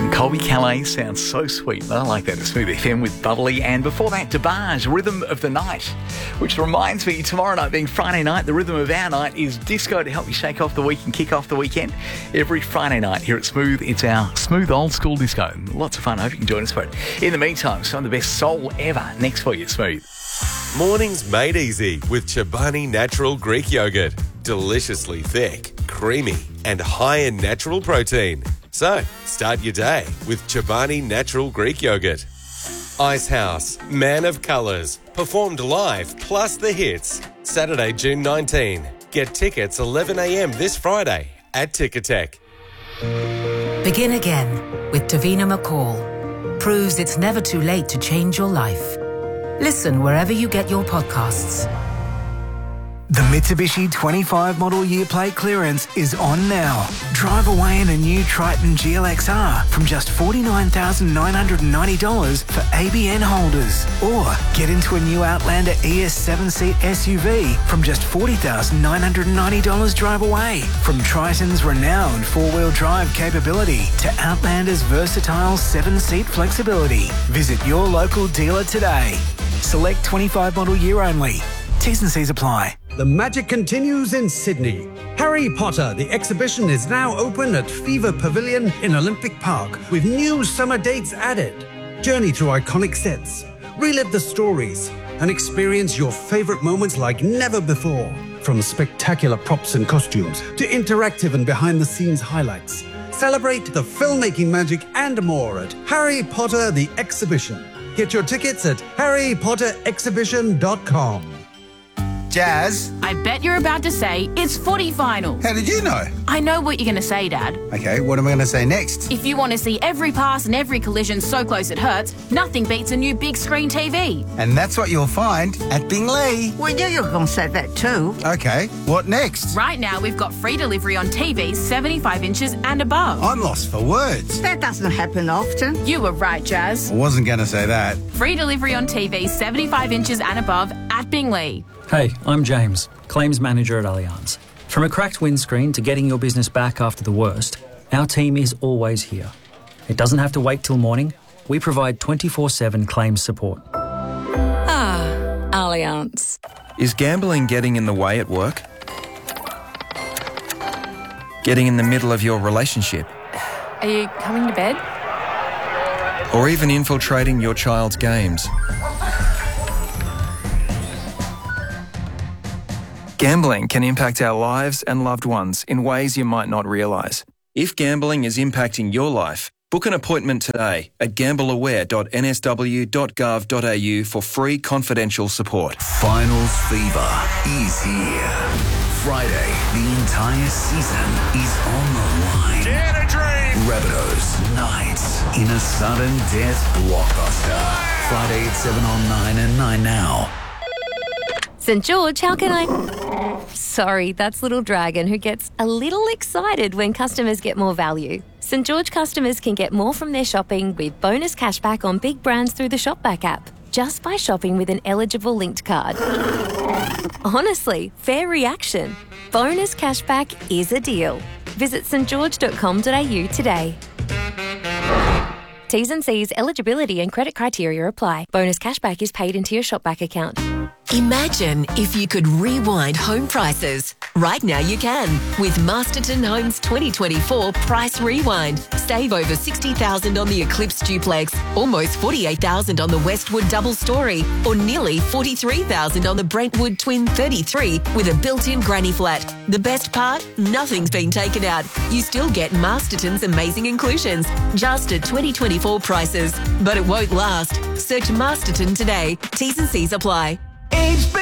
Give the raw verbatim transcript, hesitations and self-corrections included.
Listen, Colby Calais sounds so sweet. I like that. A Smooth F M with Bubbly. And before that, DeBarge, Rhythm of the Night. Which reminds me, tomorrow night being Friday night, the rhythm of our night is disco to help you shake off the week and kick off the weekend. Every Friday night here at Smooth, it's our smooth old school disco. Lots of fun. I hope you can join us for it. In the meantime, some of the best soul ever next for you, Smooth. Mornings made easy with Chobani Natural Greek Yogurt. Deliciously thick, creamy, and high in natural protein. So, start your day with Chobani Natural Greek Yogurt. Icehouse, Man of Colours, performed live plus the hits. Saturday, June nineteenth. Get tickets eleven a.m. this Friday at Ticketek. Begin again with Davina McCall. Proves it's never too late to change your life. Listen wherever you get your podcasts. The Mitsubishi twenty-five model year plate clearance is on now. Drive away in a new Triton G L X R from just forty-nine thousand nine hundred ninety dollars for A B N holders. Or get into a new Outlander E S seven seat S U V from just forty thousand nine hundred ninety dollars drive away. From Triton's renowned four-wheel drive capability to Outlander's versatile seven seat flexibility. Visit your local dealer today. Select twenty-five model year only. T's and C's apply. The magic continues in Sydney. Harry Potter, the exhibition, is now open at Fever Pavilion in Olympic Park with new summer dates added. Journey through iconic sets, relive the stories, and experience your favourite moments like never before. From spectacular props and costumes to interactive and behind-the-scenes highlights. Celebrate the filmmaking magic and more at Harry Potter, the exhibition. Get your tickets at harry potter exhibition dot com. Jazz. I bet you're about to say it's footy final. How did you know? I know what you're going to say, Dad. Okay, what am I going to say next? If you want to see every pass and every collision so close it hurts, nothing beats a new big screen T V. And that's what you'll find at Bingley. We knew you were going to say that too. Okay, what next? Right now, we've got free delivery on T Vs seventy-five inches and above. I'm lost for words. That doesn't happen often. You were right, Jazz. I wasn't going to say that. Free delivery on T Vs seventy-five inches and above at Bingley. Hey, I'm James, Claims Manager at Allianz. From a cracked windscreen to getting your business back after the worst, our team is always here. It doesn't have to wait till morning. We provide twenty-four seven claims support. Ah, Allianz. Is gambling getting in the way at work? Getting in the middle of your relationship? Are you coming to bed? Or even infiltrating your child's games? Gambling can impact our lives and loved ones in ways you might not realise. If gambling is impacting your life, book an appointment today at gamble aware dot n s w dot gov dot a u for free confidential support. Finals fever is here. Friday, the entire season is on the line. Dare to dream! Rabbitohs Knights in a sudden death blockbuster. Friday at seven on nine and nine now. St George, how can I... Sorry, that's Little Dragon, who gets a little excited when customers get more value. St George customers can get more from their shopping with bonus cashback on big brands through the Shopback app, just by shopping with an eligible linked card. Honestly, fair reaction. Bonus cashback is a deal. Visit st george dot com dot a u today. T's and C's, eligibility and credit criteria apply. Bonus cashback is paid into your Shopback account. Imagine if you could rewind home prices. Right now you can with Masterton Homes twenty twenty-four Price Rewind. Save over sixty thousand dollars on the Eclipse Duplex, almost forty-eight thousand dollars on the Westwood Double Story, or nearly forty-three thousand dollars on the Brentwood Twin thirty-three with a built-in granny flat. The best part? Nothing's been taken out. You still get Masterton's amazing inclusions, just at twenty twenty-four prices. But it won't last. Search Masterton today. T's and C's apply.